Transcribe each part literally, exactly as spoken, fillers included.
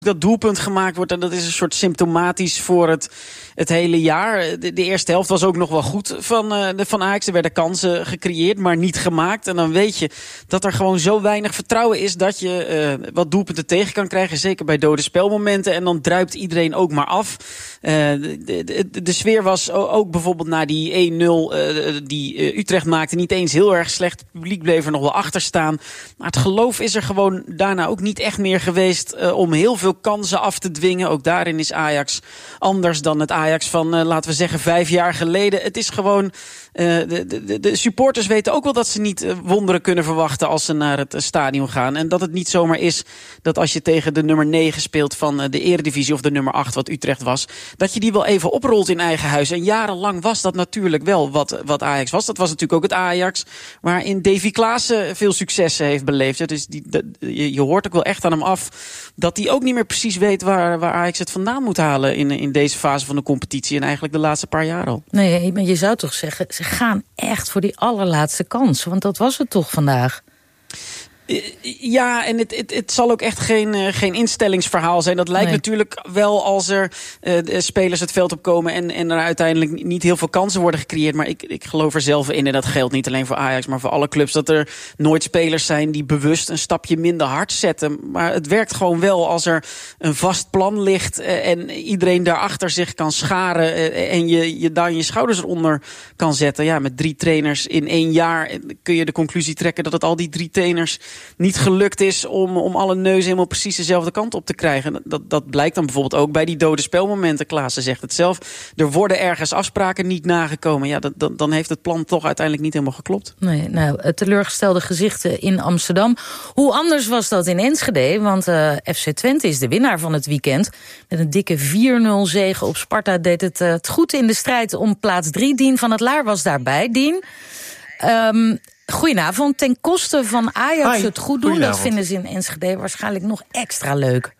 dat doelpunt gemaakt wordt. En dat is een soort symptomatisch voor het, het hele jaar. De, de eerste helft was ook nog wel goed van, uh, de, van Ajax. Er werden kansen gecreëerd, maar niet gemaakt. En dan weet je dat er gewoon zo weinig vertrouwen is dat je uh, wat doelpunten tegen kan krijgen. Zeker bij dode spelmomenten. En dan druipt iedereen ook maar af. Uh, de, de, de sfeer was ook bijvoorbeeld na die één nul uh, die uh, Utrecht maakte niet eens heel erg slecht. Het publiek bleef er nog wel achter staan. Maar het geloof is er gewoon daarna ook niet echt meer geweest uh, om heel veel kansen af te dwingen. Ook daarin is Ajax anders dan het Ajax van, uh, laten we zeggen, vijf jaar geleden. Het is gewoon, uh, de, de, de supporters weten ook wel dat ze niet uh, wonderen kunnen verwachten als ze naar het uh, stadion gaan. En dat het niet zomaar is dat als je tegen de nummer negen speelt van uh, de Eredivisie of de nummer acht, wat Utrecht was, dat je die wel even oprolt in eigen huis. En jarenlang was dat natuurlijk wel wat, wat Ajax was. Dat was natuurlijk ook het Ajax waarin Davy Klaassen veel successen heeft beleefd. Dus die, de, je, je hoort ook wel echt aan hem af dat hij ook niet meer precies weet waar, waar Ajax het vandaan moet halen in, in deze fase van de competitie en eigenlijk de laatste paar jaar al. Nee, maar je zou toch zeggen, ze gaan echt voor die allerlaatste kans. Want dat was het toch vandaag? Ja, en het, het, het zal ook echt geen, uh, geen instellingsverhaal zijn. Dat lijkt nee. natuurlijk wel als er uh, de spelers het veld opkomen en, en er uiteindelijk niet heel veel kansen worden gecreëerd. Maar ik, ik geloof er zelf in, en dat geldt niet alleen voor Ajax, maar voor alle clubs, dat er nooit spelers zijn die bewust een stapje minder hard zetten. Maar het werkt gewoon wel als er een vast plan ligt uh, en iedereen daarachter zich kan scharen uh, en je, je daar je schouders eronder kan zetten. Ja, met drie trainers in één jaar kun je de conclusie trekken dat het al die drie trainers niet gelukt is om, om alle neuzen helemaal precies dezelfde kant op te krijgen. Dat, dat blijkt dan bijvoorbeeld ook bij die dode spelmomenten. Klaassen zegt het zelf. Er worden ergens afspraken niet nagekomen. Ja, dat, dat, dan heeft het plan toch uiteindelijk niet helemaal geklopt. Nee, nou, teleurgestelde gezichten in Amsterdam. Hoe anders was dat in Enschede? Want uh, F C Twente is de winnaar van het weekend. Met een dikke vier nul zege op Sparta deed het, uh, het goed in de strijd om plaats drie. Dien van het Laar was daarbij. Dien, um, goedenavond. Ten koste van Ajax Hi, het goed doen, dat vinden ze in Enschede waarschijnlijk nog extra leuk.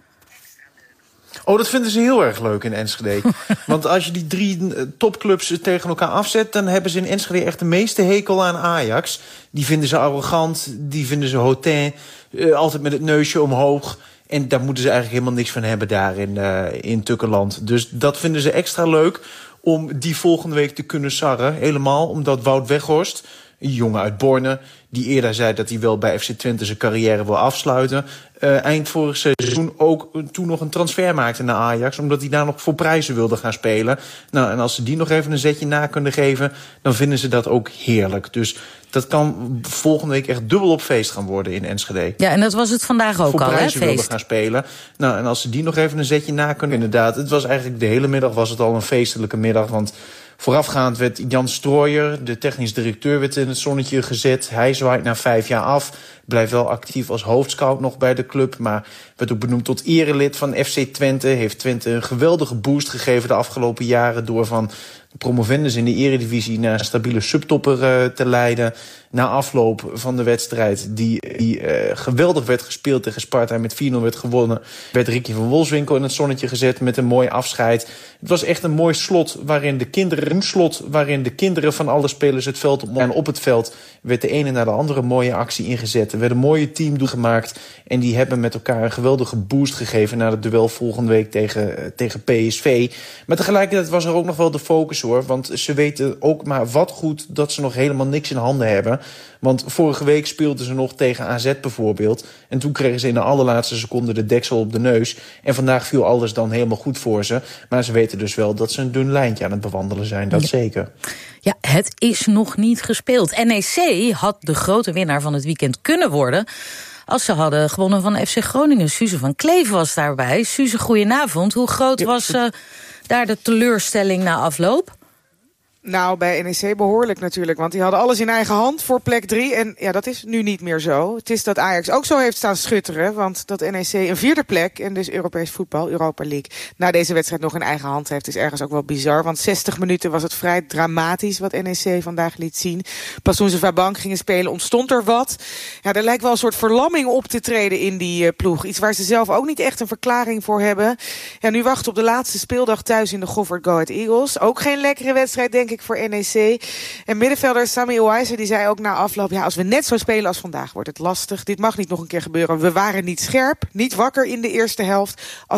Oh, dat vinden ze heel erg leuk in Enschede. Want als je die drie topclubs tegen elkaar afzet, dan hebben ze in Enschede echt de meeste hekel aan Ajax. Die vinden ze arrogant, die vinden ze hautain, uh, altijd met het neusje omhoog. En daar moeten ze eigenlijk helemaal niks van hebben daar in, uh, in Tukkeland. Dus dat vinden ze extra leuk om die volgende week te kunnen sarren. Helemaal omdat Wout Weghorst, een jongen uit Borne, die eerder zei dat hij wel bij F C Twente zijn carrière wil afsluiten, Uh, eind vorig seizoen ook toen nog een transfer maakte naar Ajax, omdat hij daar nog voor prijzen wilde gaan spelen. Nou, en als ze die nog even een zetje na kunnen geven, dan vinden ze dat ook heerlijk. Dus dat kan volgende week echt dubbel op feest gaan worden in Enschede. Ja, en dat was het vandaag ook voor al, hè, prijzen feest. wilde gaan spelen. Nou, en als ze die nog even een zetje na kunnen, inderdaad. Het was eigenlijk de hele middag was het al een feestelijke middag, want voorafgaand werd Jan Strooijer, de technisch directeur, werd in het zonnetje gezet. Hij zwaait na vijf jaar af. Blijft wel actief als hoofdscout nog bij de club, maar werd ook benoemd tot erelid van F C Twente. Heeft Twente een geweldige boost gegeven de afgelopen jaren door van promovendus in de Eredivisie naar een stabiele subtopper uh, te leiden. Na afloop van de wedstrijd, die, die uh, geweldig werd gespeeld tegen Sparta en met vier nul werd gewonnen, werd Ricky van Wolfswinkel in het zonnetje gezet met een mooi afscheid. Het was echt een mooi slot waarin de kinderen, een slot waarin de kinderen van alle spelers het veld op. En op het veld werd de ene naar de andere mooie actie ingezet. Er werd een mooie teamdoel gemaakt en die hebben met elkaar een geweldige boost gegeven naar het duel volgende week tegen, uh, tegen P S V. Maar tegelijkertijd was er ook nog wel de focus, hoor, want ze weten ook maar wat goed dat ze nog helemaal niks in handen hebben. Want vorige week speelden ze nog tegen A Z bijvoorbeeld. En toen kregen ze in de allerlaatste seconde de deksel op de neus. En vandaag viel alles dan helemaal goed voor ze. Maar ze weten dus wel dat ze een dun lijntje aan het bewandelen zijn. Dat ja. zeker. Ja, het is nog niet gespeeld. N E C had de grote winnaar van het weekend kunnen worden als ze hadden gewonnen van F C Groningen. Suze van Kleef was daarbij. Suze, goedenavond. Hoe groot ja. was uh, daar de teleurstelling na afloop? Nou, bij N E C behoorlijk natuurlijk. Want die hadden alles in eigen hand voor plek drie. En ja, dat is nu niet meer zo. Het is dat Ajax ook zo heeft staan schutteren. Want dat N E C een vierde plek en dus Europees voetbal, Europa League, na deze wedstrijd nog in eigen hand heeft, is ergens ook wel bizar. Want zestig minuten was het vrij dramatisch wat N E C vandaag liet zien. Pas toen ze Vabank gingen spelen ontstond er wat. Ja, er lijkt wel een soort verlamming op te treden in die uh, ploeg. Iets waar ze zelf ook niet echt een verklaring voor hebben. Ja, nu wachten op de laatste speeldag thuis in de Goffert Go Ahead Eagles. Ook geen lekkere wedstrijd, denk ik, voor N E C. En middenvelder Sammy Owijzer, die zei ook na afloop, ja, als we net zo spelen als vandaag, wordt het lastig. Dit mag niet nog een keer gebeuren. We waren niet scherp, niet wakker in de eerste helft. Als